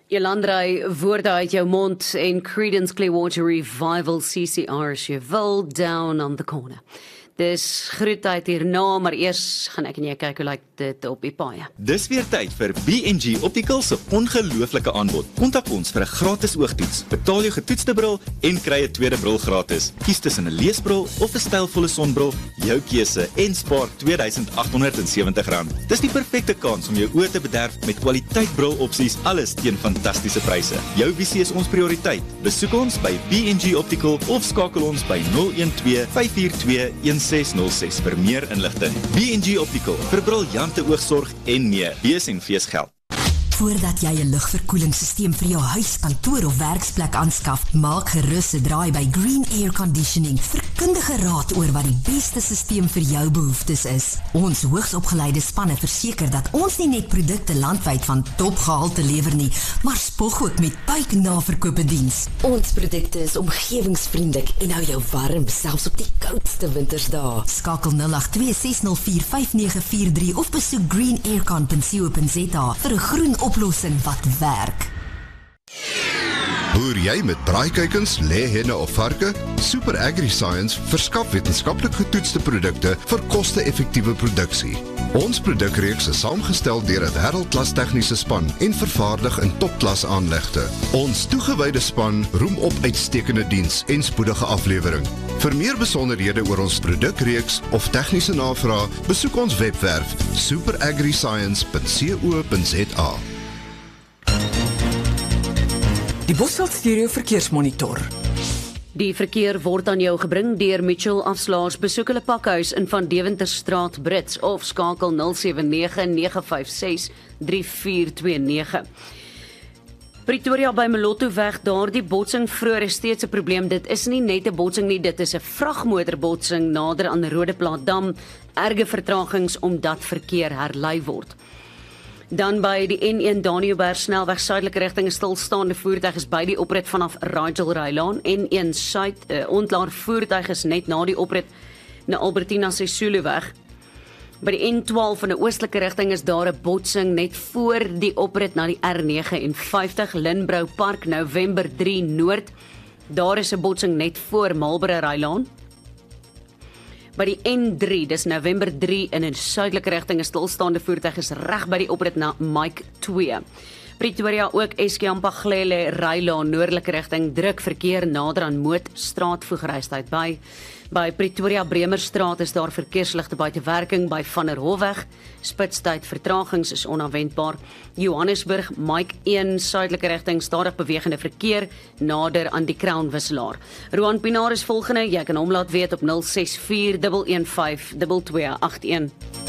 Jolande, woorde uit jou mond en Creedence Clearwater Revival CCR as jy wil, Down on the Corner. Dis groetheid hierna, maar eers gaan ek en jy kyk hoe lyk dit op die paaie. Dis weer tyd vir B&G Optical se ongelooflike aanbod. Kontak ons vir 'n gratis oogtoets. Betaal jou getoetste bril en kry 'n tweede bril gratis. Kies tussen 'n leesbril of 'n stylvolle sonbril, jou keuse en spaar R2870. Dis die perfekte kans om jou oë te bederf met kwaliteit brilopsies, alles teen fantastiese pryse. Jou visie is ons prioriteit. Besoek ons by B&G Optical of skakel ons by 012 542 1606 vir meer inligting. B&G Optical, vir briljante oogsorg en nee, bees en feesgeld. Voordat jy 'n lugverkoelingssysteem vir jou huis, kantoor of werksplek aanskaf, maak gerus 'n draai by Green Air Conditioning vir kundige raad oor wat die beste systeem vir jou behoeftes is. Ons hoogsopgeleide spanne verseker dat ons nie net produkte landwyd van topgehalte lewer nie, maar spog ook met buiknaverkope diens. Ons produkte is omgewingsvriendelik en hou jou warm selfs op die koudste wintersdae. Skakel 082 604 5943 of besoek greenaircon.co.za vir 'n groen oplossing wat werk. Boer jy met braaikuikens, lêhenne of varke? Super AgriScience verskaf wetenskaplik getoetste produkte vir koste-effektiewe produksie. Ons produkreeks is saamgestel deur 'n wêreldklas tegniese span en vervaardig in topklas aanlegte. Ons toegewyde span roem op uitstekende diens en spoedige aflewering. Vir meer besonderhede oor ons produkreeks of tegniese navraag, besoek ons webwerf superagriscience.co.za. Die Bosveld Stereo Verkeersmonitor. Die verkeer word aan jou gebring deur Mitchell Afslaers. Besoek hulle pakhuis in Van Deventerstraat Brits of skakel 079 956 3429. Pretoria by Melotoweg, daardie botsing vroeër is steeds 'n probleem. Dit is nie net 'n botsing nie, dit is 'n vragmotorbotsing nader aan Rodeplaatdam. Erge vertragings omdat verkeer herlei word. Dan by die N1 Daniëlberg snelweg suidelike rigting 'n stilstaande voertuig is by die oprit vanaf Rigel Rylaan. N1 suid ontlaar voertuig is net na die oprit na Albertina Sisuluweg. By die N12 in 'n oostelike rigting is daar 'n botsing net voor die oprit na die R59 Linbrou Park November 3 Noord. Daar is 'n botsing net voor Marlborough Rylaan. By die N3, dis November 3 in 'n suidelike rigting 'n stilstaande voertuig is reg by die oprit na Mike 2. Pretoria ook Eskampa-Glele Rylaan noordelike rigting druk verkeer nader aan Mootstraat voegrytyd by. By Pretoria Bremerstraat is daar verkeersligte buite werking by Van der Hofweg. Spitstyd vertragings is onafwendbaar. Johannesburg Mike 1 suidelike rigting stadig bewegende verkeer nader aan die Crown wisselaar. Roan Pinaar is volgende, jy kan hom laat weet op 064 115 2281.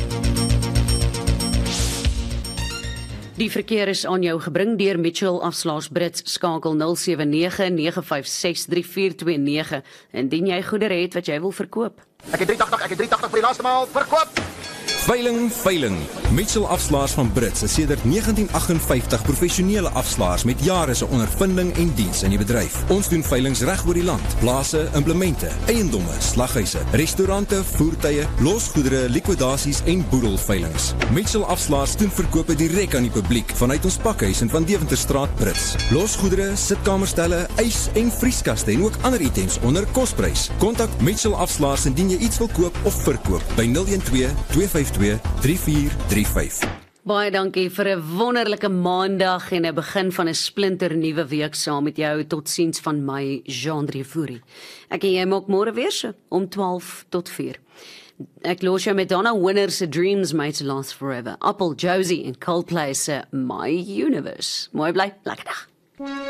Die verkeer is aan jou gebring deur Mitchell Afslaers Brits, skakel 079 956 3429 indien jy goedere het wat jy wil verkoop. Ek het 380 vir die laaste maal verkoop. Veiling. Mitchell Afslaers van Brits is sedert 1958 professionele afslaers met jare se ondervinding en diens in die bedryf. Ons doen veilings reg oor die land. Plase, implemente, eiendomme, slaghuise, restaurante, voertuie, losgoedere, likwidasies en boedelveilings. Mitchell Afslaers doen verkope direk aan die publiek vanuit ons pakhuis in Van Deventerstraat Brits. Losgoedere, sitkamerstelle, ys en vrieskaste en ook ander items onder kosprys. Kontak Mitchell Afslaers indien jy iets wil koop of verkoop by 012 252 3435. Baie dankie vir 'n wonderlike maandag en 'n begin van 'n splinter nuwe week saam met jou. Totsiens van my, Jean-André Fourie. Ek en jy maak môre weer so om 12 tot 4. Ek los jou met Donna Winner se Dreams Might Last Forever. Apple, Josie en Coldplay se My Universe. Mooi bly, lekker dag.